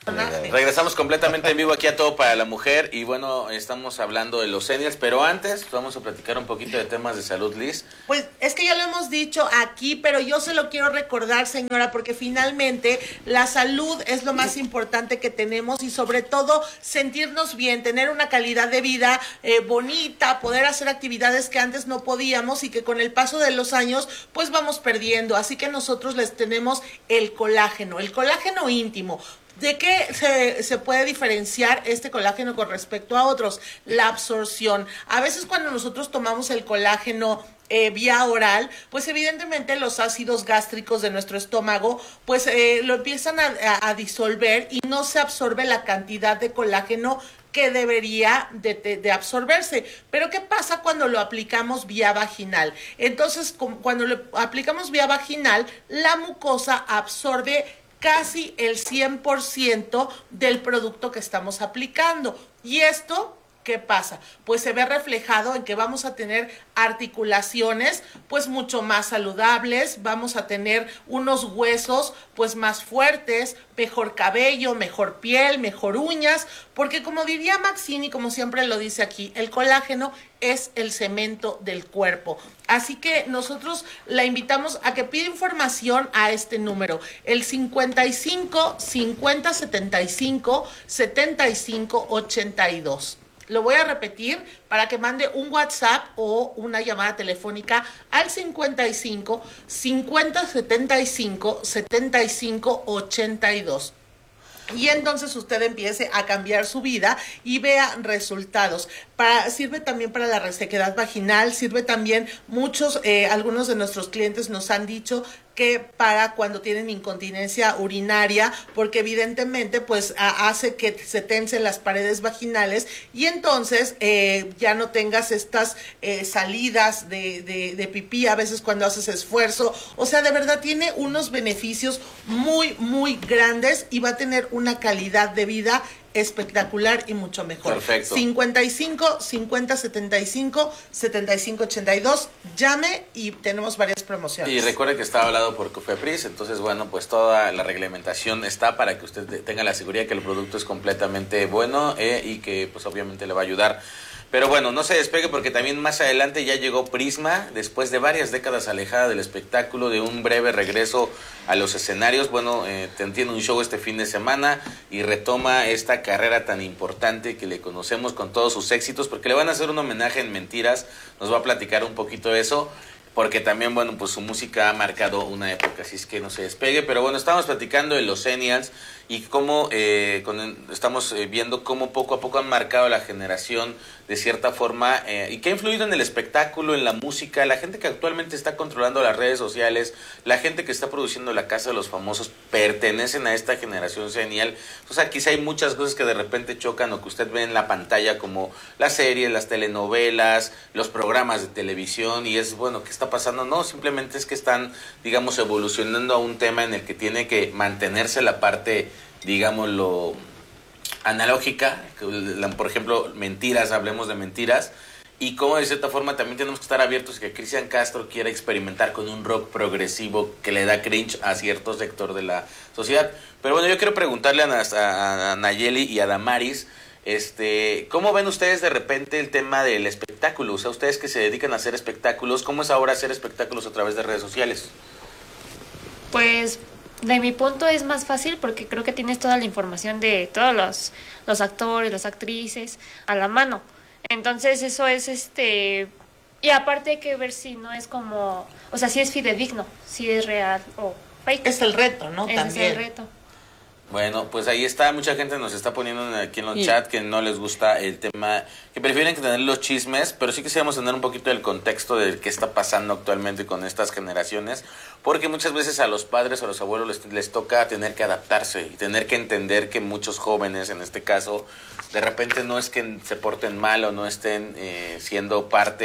Regresamos completamente en vivo aquí a Todo para la Mujer y bueno, estamos hablando de los seniors, pero antes vamos a platicar un poquito de temas de salud, Liz. Pues es que ya lo hemos dicho aquí, pero yo se lo quiero recordar, señora, porque finalmente la salud es lo más importante que tenemos y sobre todo sentirnos bien, tener una calidad de vida bonita, poder hacer actividades que antes no podíamos y que con el paso de los años pues vamos perdiendo. Así que nosotros les tenemos el colágeno íntimo. ¿De qué se puede diferenciar este colágeno con respecto a otros? La absorción. A veces cuando nosotros tomamos el colágeno vía oral, pues evidentemente los ácidos gástricos de nuestro estómago pues lo empiezan a disolver y no se absorbe la cantidad de colágeno que debería de absorberse. Pero ¿qué pasa cuando lo aplicamos vía vaginal? Entonces, cuando lo aplicamos vía vaginal, la mucosa absorbe casi el 100% del producto que estamos aplicando. ¿Y esto qué pasa? Pues se ve reflejado en que vamos a tener articulaciones pues mucho más saludables, vamos a tener unos huesos pues más fuertes, mejor cabello, mejor piel, mejor uñas, porque como diría Maxini, como siempre lo dice aquí, el colágeno es el cemento del cuerpo. Así que nosotros la invitamos a que pida información a este número, el 55 50 75 75 82. Lo voy a repetir para que mande un WhatsApp o una llamada telefónica al 55 50 75 75 82. Y entonces usted empiece a cambiar su vida y vea resultados. Sirve también para la resequedad vaginal, sirve también algunos de nuestros clientes nos han dicho que para cuando tienen incontinencia urinaria, porque evidentemente pues hace que se tensen las paredes vaginales y entonces ya no tengas estas salidas de pipí a veces cuando haces esfuerzo. O sea, de verdad tiene unos beneficios muy, muy grandes y va a tener una calidad de vida espectacular y mucho mejor. Perfecto. 55 50 75 75 82. Llame y tenemos varias promociones. Y recuerde que está hablado por Cofepris, entonces bueno, pues toda la reglamentación está para que usted tenga la seguridad que el producto es completamente bueno y que pues obviamente le va a ayudar. Pero bueno, no se despegue porque también más adelante ya llegó Prisma, después de varias décadas alejada del espectáculo, de un breve regreso a los escenarios. Bueno, tiene un show este fin de semana y retoma esta carrera tan importante que le conocemos con todos sus éxitos, porque le van a hacer un homenaje en Mentiras, nos va a platicar un poquito de eso, porque también, bueno, pues su música ha marcado una época, así es que no se despegue. Pero bueno, estamos platicando de los Xennials y cómo estamos viendo cómo poco a poco han marcado la generación de cierta forma y que ha influido en el espectáculo, en la música, la gente que actualmente está controlando las redes sociales, la gente que está produciendo La Casa de los Famosos, pertenecen a esta generación Xennial. O sea, quizá hay muchas cosas que de repente chocan o que usted ve en la pantalla, como las series, las telenovelas, los programas de televisión, y es, bueno, ¿qué está pasando? No, simplemente es que están, digamos, evolucionando a un tema en el que tiene que mantenerse la parte, digámoslo, analógica, por ejemplo, Mentiras, hablemos de Mentiras, y como de cierta forma también tenemos que estar abiertos a que Cristian Castro quiera experimentar con un rock progresivo que le da cringe a cierto sector de la sociedad. Pero bueno, yo quiero preguntarle a Nayeli y a Damaris, ¿cómo ven ustedes de repente el tema del espectáculo? O sea, ustedes que se dedican a hacer espectáculos, ¿cómo es ahora hacer espectáculos a través de redes sociales? Pues de mi punto es más fácil porque creo que tienes toda la información de todos los actores, las actrices a la mano. Entonces eso es y aparte hay que ver si no es como, o sea, si es fidedigno, si es real o fake. Es el reto, ¿no? Ese También. es el reto. Bueno, pues ahí está, mucha gente nos está poniendo aquí en los chat que no les gusta el tema, que prefieren tener los chismes, pero sí quisiéramos tener un poquito del contexto de qué está pasando actualmente con estas generaciones, porque muchas veces a los padres o a los abuelos les toca tener que adaptarse y tener que entender que muchos jóvenes, en este caso, de repente no es que se porten mal o no estén siendo parte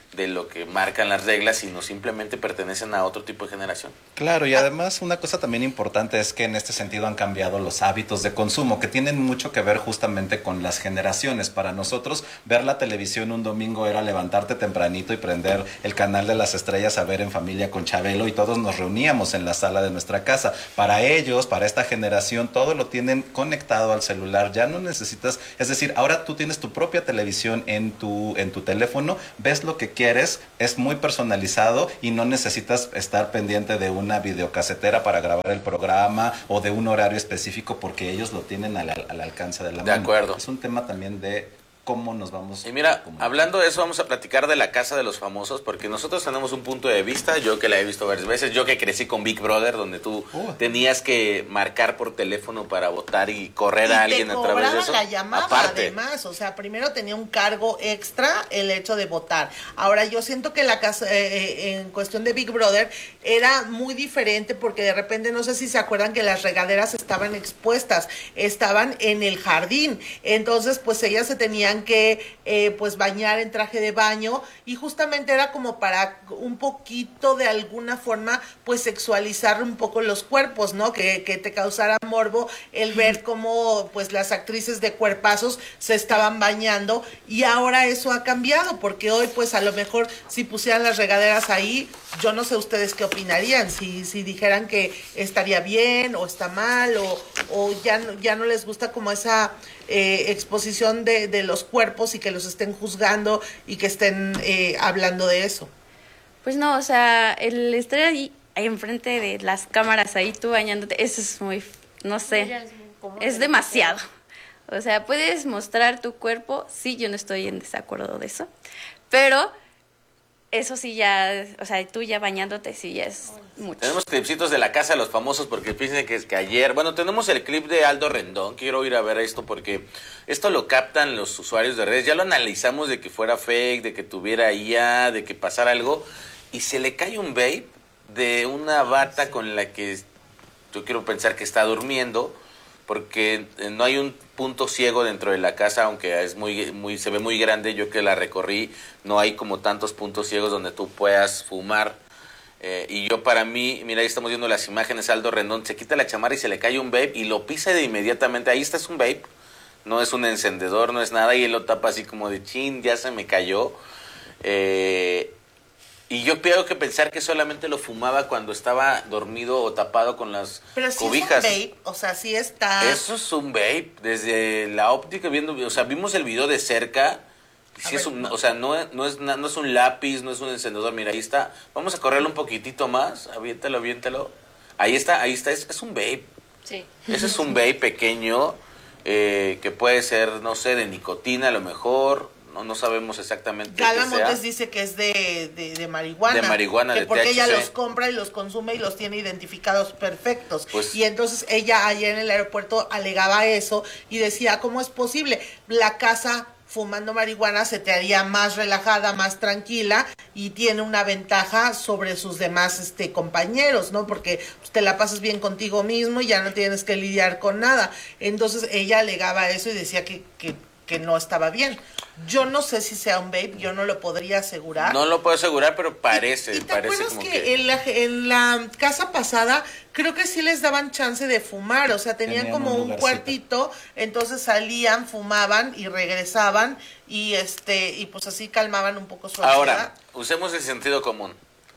de lo que marcan las reglas, sino simplemente pertenecen a otro tipo de generación. Claro, y además una cosa también importante es que en este sentido han cambiado los hábitos de consumo, que tienen mucho que ver justamente con las generaciones. Para nosotros, ver la televisión un domingo era levantarte tempranito y prender el canal de las estrellas a ver en familia con Chabelo, y todos nos reuníamos en la sala de nuestra casa. Para ellos, para esta generación, todo lo tienen conectado al celular, ya no necesitas, es decir, ahora tú tienes tu propia televisión en tu teléfono, ves lo que quieres, es muy personalizado y no necesitas estar pendiente de una videocasetera para grabar el programa o de un horario específico, porque ellos lo tienen al alcance de la mano. De acuerdo. Es un tema también de cómo nos vamos y mira, a comunicar. hablando de eso, vamos a platicar de la Casa de los Famosos, porque nosotros tenemos un punto de vista, yo que la he visto varias veces, yo que crecí con Big Brother, donde tú tenías que marcar por teléfono para votar y correr a alguien a través de eso. La llamada, aparte, además, o sea, primero tenía un cargo extra el hecho de votar. Ahora yo siento que la casa, en cuestión de Big Brother, era muy diferente, porque de repente, no sé si se acuerdan que las regaderas estaban expuestas, estaban en el jardín, entonces pues ellas se tenían que pues bañar en traje de baño, y justamente era como para un poquito de alguna forma pues sexualizar un poco los cuerpos, ¿no? Que te causara morbo el ver cómo pues las actrices de cuerpazos se estaban bañando, y ahora eso ha cambiado, porque hoy pues a lo mejor si pusieran las regaderas ahí, yo no sé ustedes qué opinarían, si dijeran que estaría bien o está mal, o ya no les gusta como esa exposición de los cuerpos, y que los estén juzgando y que estén hablando de eso. Pues no, o sea, el estar ahí enfrente de las cámaras, ahí tú bañándote, eso es muy, no sé, es demasiado. O sea, puedes mostrar tu cuerpo, sí, yo no estoy en desacuerdo de eso, pero eso sí ya, o sea, tú ya bañándote, sí ya es mucho. tenemos clipsitos de la Casa de los Famosos, porque fíjense que ayer, bueno, tenemos el clip de Aldo Rendón, quiero ir a ver esto, porque esto lo captan los usuarios de redes, ya lo analizamos de que fuera fake, de que tuviera IA, de que pasara algo, y se le cae un vape de una bata con la que yo quiero pensar que está durmiendo, porque no hay un punto ciego dentro de la casa, aunque es se ve muy grande, yo que la recorrí, no hay como tantos puntos ciegos donde tú puedas fumar. Y yo, para mí, mira, ahí estamos viendo las imágenes, Aldo Rendón se quita la chamarra y se le cae un vape y lo pisa de inmediatamente. Ahí está, es un vape, no es un encendedor, no es nada, y él lo tapa así como de chin, ya se me cayó. Y yo tengo que pensar que solamente lo fumaba cuando estaba dormido o tapado con las pero si cobijas. Es un vape, o sea, sí está. Eso es un vape, desde la óptica viendo, o sea, vimos el video de cerca. Sí, es un, o sea, no es un lápiz, no es un encendedor. Mira, ahí está. Vamos a correrlo un poquitito más. Aviéntalo. Ahí está. Es un vape. Sí. Ese es un vape pequeño, que puede ser, no sé, de nicotina a lo mejor. No sabemos exactamente Gala qué sea. Montes dice que es de marihuana. De marihuana, que de porque THC. ella los compra y los consume y los tiene identificados perfectos. Pues, y entonces ella ayer en el aeropuerto alegaba eso y decía, ¿cómo es posible? La casa fumando marihuana se te haría más relajada, más tranquila, y tiene una ventaja sobre sus demás compañeros, ¿no? Porque pues, te la pasas bien contigo mismo y ya no tienes que lidiar con nada. Entonces ella alegaba eso y decía que no estaba bien. Yo no sé si sea un vape, yo no lo podría asegurar. No lo puedo asegurar, pero parece. ¿Y te parece acuerdas como que en la casa pasada creo que sí les daban chance de fumar? O sea, tenían como un cuartito, entonces salían, fumaban y regresaban, y y pues así calmaban un poco su ansiedad. Ahora, usemos el sentido común.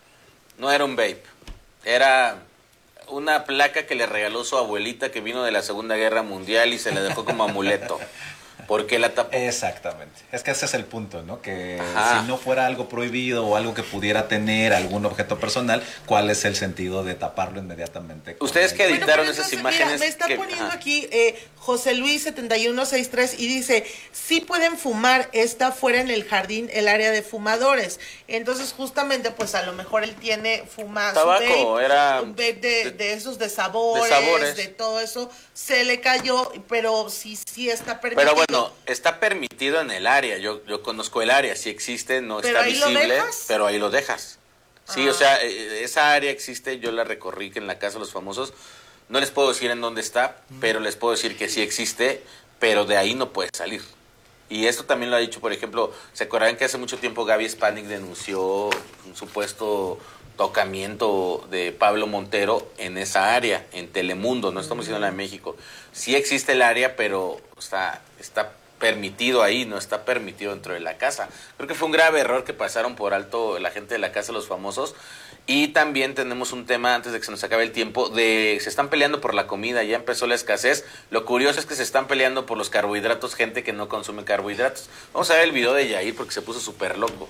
No era un vape, era una placa que le regaló su abuelita, que vino de la Segunda Guerra Mundial y se la dejó como amuleto. ¿Por qué la tapó? Exactamente. Es que ese es el punto, ¿no? Que Ajá. si no fuera algo prohibido o algo que pudiera tener algún objeto personal, ¿cuál es el sentido de taparlo inmediatamente? Ustedes que Bueno, editaron pero esas entonces, imágenes. mira, me está que, poniendo ajá. aquí José Luis 7163 y dice, sí pueden fumar, está fuera en el jardín el área de fumadores. Entonces justamente pues a lo mejor él fuma Tabaco, su vape, era un vape de esos de sabores, de todo eso, se le cayó, pero sí está permitido. Pero bueno, está permitido en el área. Yo conozco el área, sí existe, no ¿Pero está ahí lo visible, dejas? pero ahí lo dejas. Sí, o sea, esa área existe, yo la recorrí que en la Casa de los Famosos. No les puedo decir en dónde está, pero les puedo decir que sí existe, pero de ahí no puedes salir. Y esto también lo ha dicho, por ejemplo, ¿se acuerdan que hace mucho tiempo Gaby Spanik denunció un supuesto tocamiento de Pablo Montero en esa área, en Telemundo? No estamos diciendo la de México. Sí existe el área, pero está permitido ahí, no está permitido dentro de la casa. Creo que fue un grave error que pasaron por alto la gente de la Casa de los Famosos. Y también tenemos un tema, antes de que se nos acabe el tiempo, se están peleando por la comida, ya empezó la escasez. Lo curioso es que se están peleando por los carbohidratos, gente que no consume carbohidratos. Vamos a ver el video de Yair porque se puso súper loco.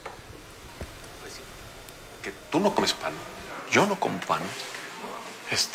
Que tú no comes pan, yo no como pan.